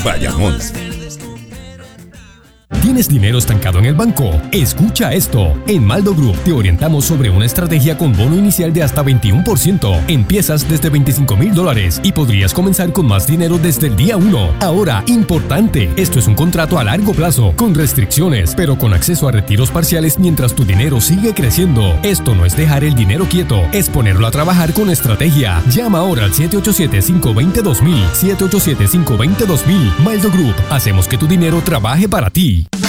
Bayamón. ¿Tienes dinero estancado en el banco? Escucha esto. En Maldo Group te orientamos sobre una estrategia con bono inicial de hasta 21%. Empiezas desde $25,000 y podrías comenzar con más dinero desde el día 1. Ahora, importante, esto es un contrato a largo plazo, con restricciones, pero con acceso a retiros parciales mientras tu dinero sigue creciendo. Esto no es dejar el dinero quieto, es ponerlo a trabajar con estrategia. Llama ahora al 787-520-2000. 787-520-2000. Maldo Group, hacemos que tu dinero trabaje para ti.